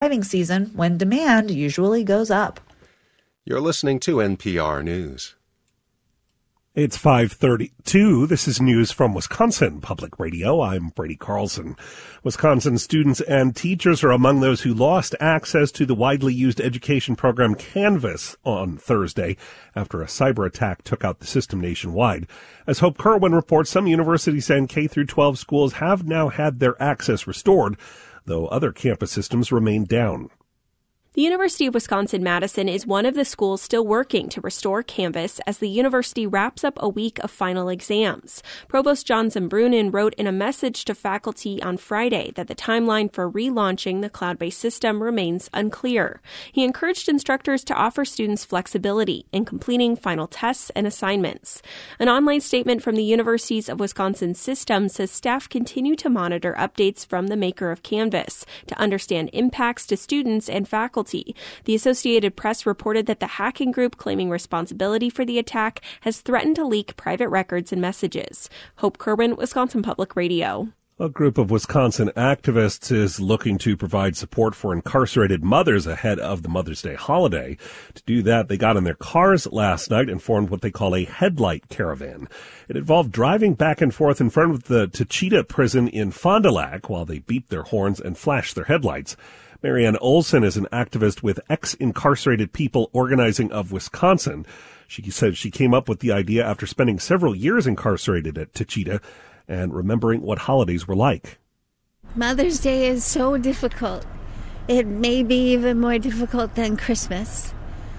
driving season when demand usually goes up. You're listening to NPR News. It's 5:32. This is news from Wisconsin Public Radio. I'm Brady Carlson. Wisconsin students and teachers are among those who lost access to the widely used education program Canvas on Thursday after a cyber attack took out the system nationwide. As Hope Kerwin reports, some universities and K-12 schools have now had their access restored, though other campus systems remain down. The University of Wisconsin-Madison is one of the schools still working to restore Canvas as the university wraps up a week of final exams. Provost John Zembrunin wrote in a message to faculty on Friday that the timeline for relaunching the cloud-based system remains unclear. He encouraged instructors to offer students flexibility in completing final tests and assignments. An online statement from the Universities of Wisconsin system says staff continue to monitor updates from the maker of Canvas to understand impacts to students and faculty. The Associated Press reported that the hacking group claiming responsibility for the attack has threatened to leak private records and messages. Hope Kerwin, Wisconsin Public Radio. A group of Wisconsin activists is looking to provide support for incarcerated mothers ahead of the Mother's Day holiday. To do that, they got in their cars last night and formed what they call a headlight caravan. It involved driving back and forth in front of the Tachita prison in Fond du Lac while they beeped their horns and flashed their headlights. Marianne Olson is an activist with Ex-Incarcerated People Organizing of Wisconsin. She said she came up with the idea after spending several years incarcerated at Tachita and remembering what holidays were like. Mother's Day is so difficult. It may be even more difficult than Christmas.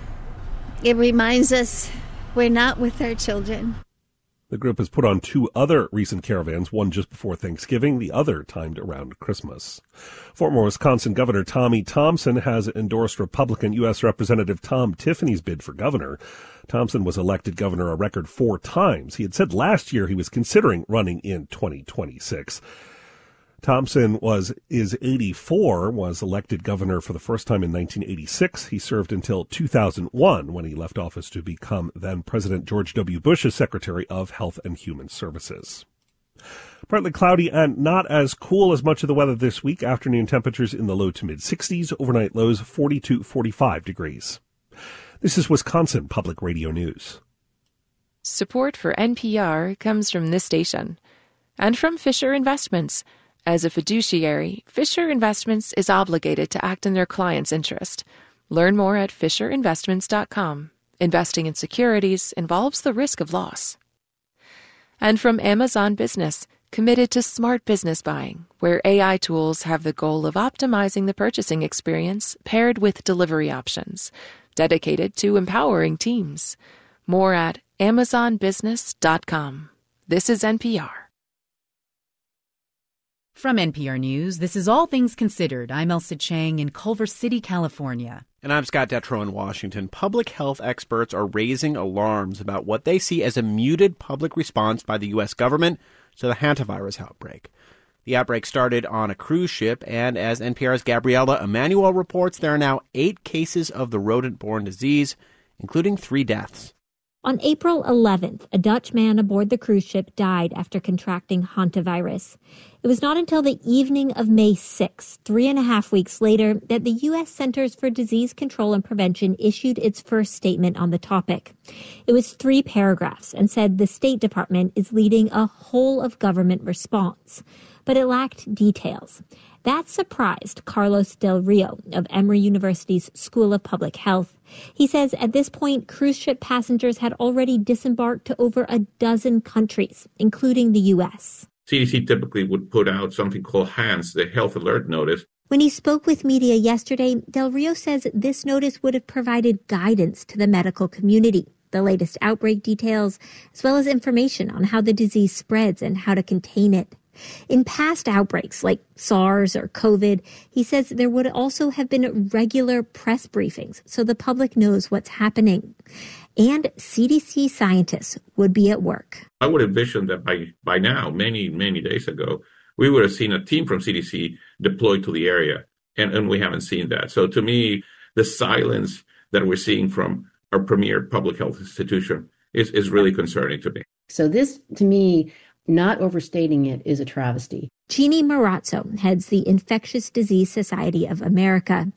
It reminds us we're not with our children. The group has put on two other recent caravans, one just before Thanksgiving, the other timed around Christmas. Former Wisconsin Governor Tommy Thompson has endorsed Republican U.S. Representative Tom Tiffany's bid for governor. Thompson was elected governor a record 4 times. He had said last year he was considering running in 2026. Thompson is 84, was elected governor for the first time in 1986. He served until 2001 when he left office to become then President George W. Bush's Secretary of Health and Human Services. Partly cloudy and not as cool as much of the weather this week. Afternoon temperatures in the low to mid-60s, overnight lows 40 to 45 degrees. This is Wisconsin Public Radio News. Support for NPR comes from this station and from Fisher Investments. As a fiduciary, Fisher Investments is obligated to act in their client's interest. Learn more at FisherInvestments.com. Investing in securities involves the risk of loss. And from Amazon Business, committed to smart business buying, where AI tools have the goal of optimizing the purchasing experience paired with delivery options, dedicated to empowering teams. More at AmazonBusiness.com. This is NPR. From NPR News, this is All Things Considered. I'm Elsa Chang in Culver City, California. And I'm Scott Detrow in Washington. Public health experts are raising alarms about what they see as a muted public response by the U.S. government to the hantavirus outbreak. The outbreak started on a cruise ship, and as NPR's Gabriela Emanuel reports, there are now 8 cases of the rodent-borne disease, including 3 deaths. On April 11th, a Dutch man aboard the cruise ship died after contracting hantavirus. It was not until the evening of May 6, 3.5 weeks later, that the U.S. Centers for Disease Control and Prevention issued its first statement on the topic. It was 3 paragraphs and said the State Department is leading a whole-of-government response. But it lacked details. That surprised Carlos Del Rio of Emory University's School of Public Health. He says at this point, cruise ship passengers had already disembarked to over a dozen countries, including the U.S. CDC typically would put out something called HANS, the Health Alert Notice. When he spoke with media yesterday, Del Rio says this notice would have provided guidance to the medical community, the latest outbreak details, as well as information on how the disease spreads and how to contain it. In past outbreaks like SARS or COVID, he says there would also have been regular press briefings so the public knows what's happening. And CDC scientists would be at work. I would envision that by now, many days ago, we would have seen a team from CDC deployed to the area, and we haven't seen that. So to me, the silence that we're seeing from our premier public health institution is really concerning to me. So this, to me, not overstating it, is a travesty. Jeannie Marazzo heads the Infectious Disease Society of America.